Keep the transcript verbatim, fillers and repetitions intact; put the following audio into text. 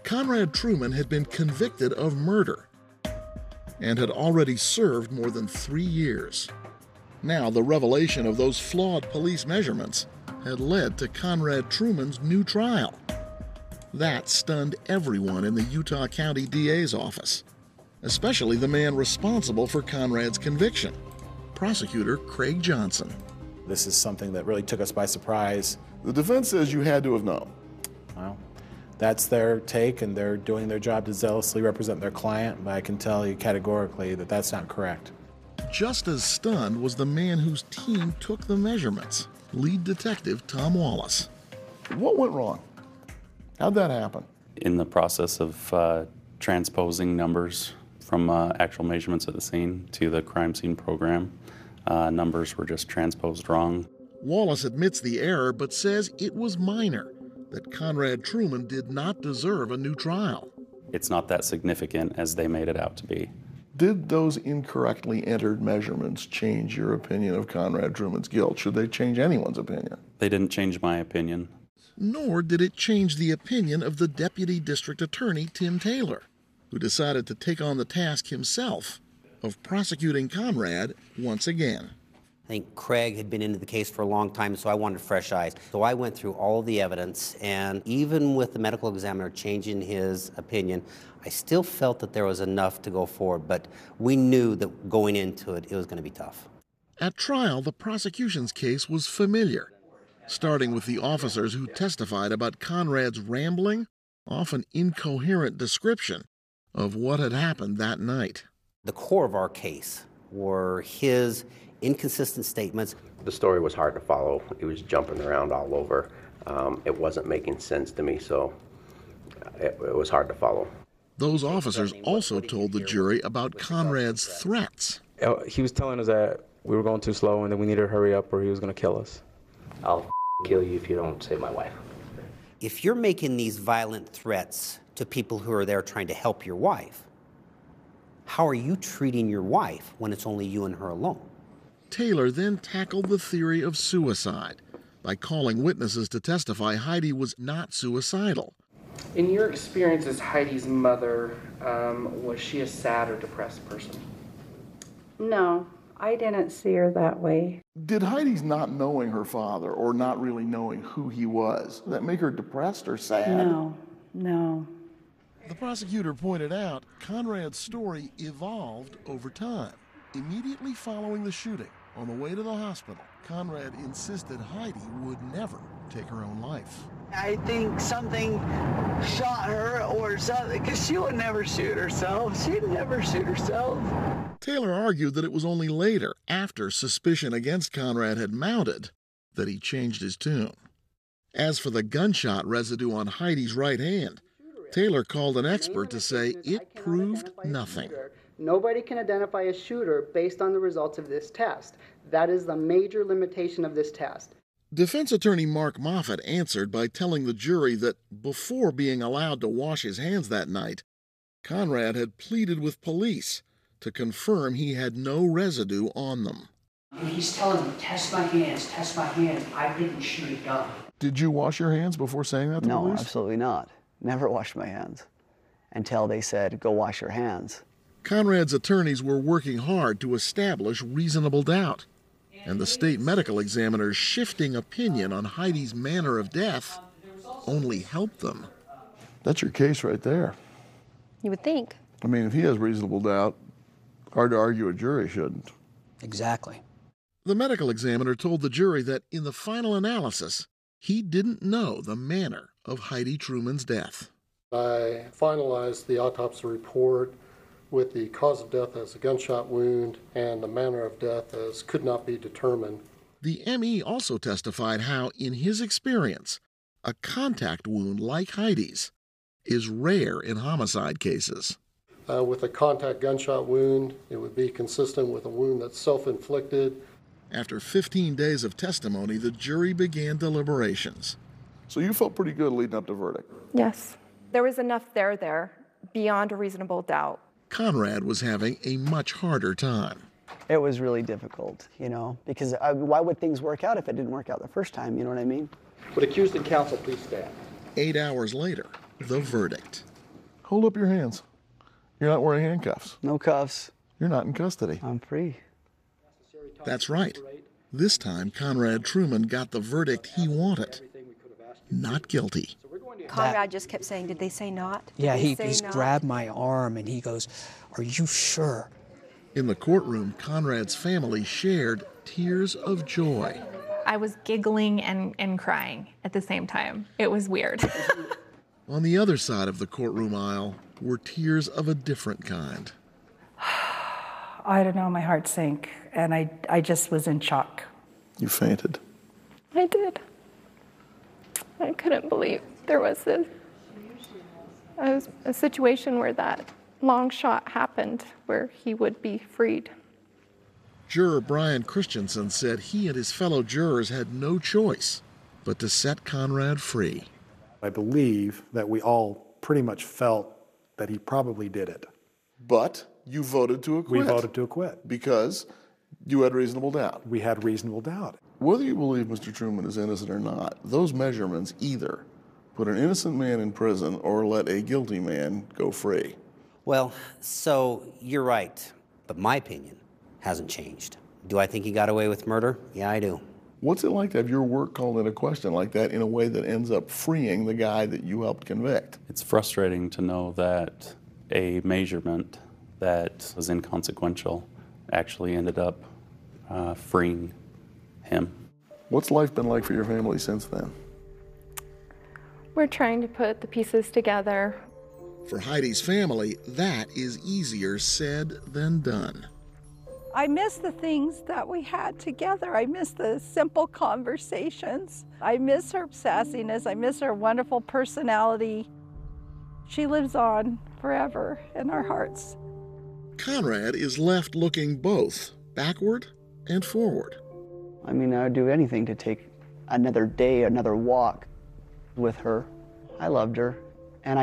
Conrad Truman had been convicted of murder and had already served more than three years. Now, the revelation of those flawed police measurements had led to Conrad Truman's new trial. That stunned everyone in the Utah County D A's office, especially the man responsible for Conrad's conviction, prosecutor Craig Johnson. This is something that really took us by surprise. The defense says you had to have known. Well, that's their take, and they're doing their job to zealously represent their client, but I can tell you categorically that that's not correct. Just as stunned was the man whose team took the measurements, lead detective Tom Wallace. What went wrong? How'd that happen? In the process of uh, transposing numbers from uh, actual measurements at the scene to the crime scene program, uh, numbers were just transposed wrong. Wallace admits the error, but says it was minor, that Conrad Truman did not deserve a new trial. It's not that significant as they made it out to be. Did those incorrectly entered measurements change your opinion of Conrad Truman's guilt? Should they change anyone's opinion? They didn't change my opinion. Nor did it change the opinion of the Deputy District Attorney, Tim Taylor, who decided to take on the task himself of prosecuting Conrad once again. I think Craig had been into the case for a long time, so I wanted fresh eyes. So I went through all the evidence, and even with the medical examiner changing his opinion, I still felt that there was enough to go forward, but we knew that going into it, it was going to be tough. At trial, the prosecution's case was familiar, starting with the officers who testified about Conrad's rambling, often incoherent description of what had happened that night. The core of our case were his inconsistent statements. The story was hard to follow. It was jumping around all over. Um, it wasn't making sense to me, so it, it was hard to follow. Those officers also told the jury about Conrad's threats. He was telling us that we were going too slow and that we needed to hurry up or he was going to kill us. I'll kill you if you don't save my wife. If you're making these violent threats to people who are there trying to help your wife, how are you treating your wife when it's only you and her alone? Taylor then tackled the theory of suicide by calling witnesses to testify Heidi was not suicidal. In your experience as Heidi's mother, um, was she a sad or depressed person? No, I didn't see her that way. Did Heidi's not knowing her father or not really knowing who he was, did that make her depressed or sad? No, no. The prosecutor pointed out Conrad's story evolved over time. Immediately following the shooting, on the way to the hospital, Conrad insisted Heidi would never take her own life. I think something shot her or something, because she would never shoot herself. She'd never shoot herself. Taylor argued that it was only later, after suspicion against Conrad had mounted, that he changed his tune. As for the gunshot residue on Heidi's right hand, Taylor called an expert to say it proved nothing. Nobody can identify a shooter based on the results of this test. That is the major limitation of this test. Defense attorney Mark Moffat answered by telling the jury that before being allowed to wash his hands that night, Conrad had pleaded with police to confirm he had no residue on them. He's telling me, test my hands, test my hands. I didn't shoot a gun. Did you wash your hands before saying that to no, police? No, absolutely not. Never washed my hands until they said, go wash your hands. Conrad's attorneys were working hard to establish reasonable doubt, and the state medical examiner's shifting opinion on Heidi's manner of death only helped them. That's your case right there. You would think. I mean, if he has reasonable doubt, hard to argue a jury shouldn't. Exactly. The medical examiner told the jury that in the final analysis, he didn't know the manner of Heidi Truman's death. I finalized the autopsy report with the cause of death as a gunshot wound and the manner of death as could not be determined. The M E also testified how, in his experience, a contact wound like Heidi's is rare in homicide cases. Uh, with a contact gunshot wound, it would be consistent with a wound that's self-inflicted. After fifteen days of testimony, the jury began deliberations. So you felt pretty good leading up to verdict? Yes. There was enough there there, beyond a reasonable doubt. Conrad was having a much harder time. It was really difficult, you know, because uh, why would things work out if it didn't work out the first time, you know what I mean? Would accused and counsel please stand? Eight hours later, the verdict. Hold up your hands. You're not wearing handcuffs. No cuffs. You're not in custody. I'm free. That's right. This time, Conrad Truman got the verdict he wanted. Not guilty. Conrad just kept saying, did they say not? Did Yeah, they he say just not? grabbed my arm and he goes, are you sure? In the courtroom, Conrad's family shared tears of joy. I was giggling and, and crying at the same time. It was weird. On the other side of the courtroom aisle were tears of a different kind. I don't know, my heart sank, and I, I just was in shock. You fainted. I did. I couldn't believe there was this a, a situation where that long shot happened, where he would be freed. Juror Brian Christensen said he and his fellow jurors had no choice but to set Conrad free. I believe that we all pretty much felt that he probably did it. But you voted to acquit. We voted to acquit. Because you had reasonable doubt. We had reasonable doubt. Whether you believe Mister Truman is innocent or not, those measurements either put an innocent man in prison or let a guilty man go free. Well, so you're right, but my opinion hasn't changed. Do I think he got away with murder? Yeah, I do. What's it like to have your work called into question like that in a way that ends up freeing the guy that you helped convict? It's frustrating to know that a measurement that was inconsequential actually ended up uh, freeing him. What's life been like for your family since then? We're trying to put the pieces together. For Heidi's family, that is easier said than done. I miss the things that we had together. I miss the simple conversations. I miss her sassiness. I miss her wonderful personality. She lives on forever in our hearts. Conrad is left looking both backward and forward. I mean, I would do anything to take another day, another walk with her. I loved her,